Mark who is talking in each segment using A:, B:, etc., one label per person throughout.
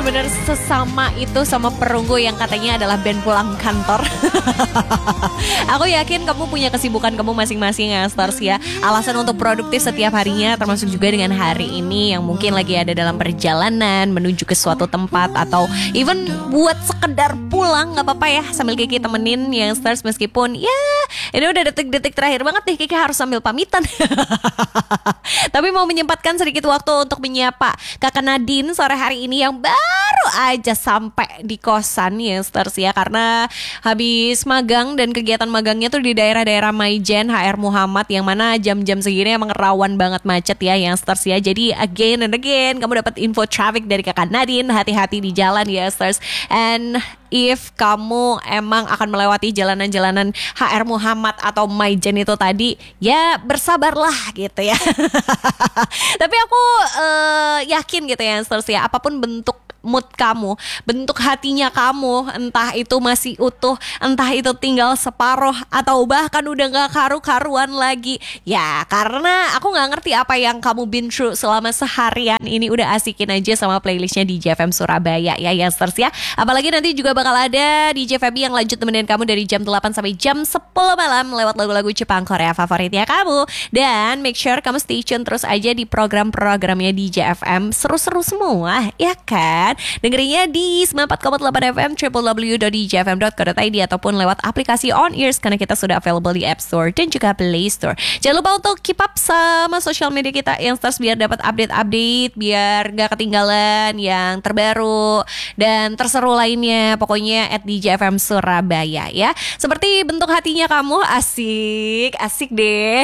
A: benar-benar sesama itu sama Perunggu yang katanya adalah band pulang kantor. Aku yakin kamu punya kesibukan kamu masing-masing ya Stars ya. Alasan untuk produktif setiap harinya, termasuk juga dengan hari ini yang mungkin lagi ada dalam perjalanan menuju ke suatu tempat, atau even buat sekedar pulang gak apa-apa ya, sambil Kiki temenin yang Stars. Meskipun ya ini udah detik-detik terakhir banget nih, Kiki harus sambil pamitan. Tapi mau menyempatkan sedikit waktu untuk menyapa Kakak Nadine sore hari ini yang baru aja sampai di kosan ya Stars ya. Karena habis magang dan kegiatan magangnya tuh di daerah-daerah Maijen HR Muhammad, yang mana jam-jam segini emang rawan banget macet ya yang Stars ya. Jadi again and again kamu dapat info traffic dari Kakak Nadine, hati-hati di jalan ya Stars. And if kamu emang akan melewati jalanan-jalanan HR Muhammad atau Maijen itu tadi, ya bersabarlah gitu ya. Tapi aku yakin gitu ya Stars ya, apapun bentuk mood kamu, bentuk hatinya kamu, entah itu masih utuh, entah itu tinggal separuh, atau bahkan udah gak karu-karuan lagi, ya karena aku gak ngerti apa yang kamu been through selama seharian ini. Udah asikin aja sama playlistnya DJ FM Surabaya ya Youngsters ya. Apalagi nanti juga bakal ada DJ Feby yang lanjut temenin kamu dari jam 8 sampai jam 10 malam lewat lagu-lagu Jepang Korea favoritnya kamu. Dan make sure kamu stay tune terus aja di program-programnya DJ FM, seru-seru semua ya kan. Dengerinnya di 94,8 FM, www.djfm.co.id, ataupun lewat aplikasi On Ears karena kita sudah available di App Store dan juga Play Store. Jangan lupa untuk keep up sama sosial media kita yang Stars biar dapat update-update, biar gak ketinggalan yang terbaru dan terseru lainnya. Pokoknya @DJFM Surabaya ya. Seperti bentuk hatinya kamu, asik deh.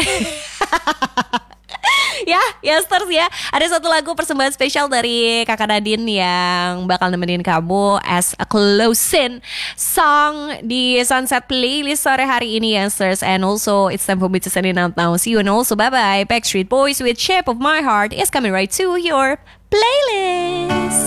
A: Ya Stars ya, ada satu lagu persembahan spesial dari Kakak Nadine yang bakal nemenin kamu as a closing song di Sunset Playlist sore hari ini ya Stars. And also it's time for me to send it out now. See you and also bye bye. Backstreet Boys with Shape of My Heart is coming right to your playlist.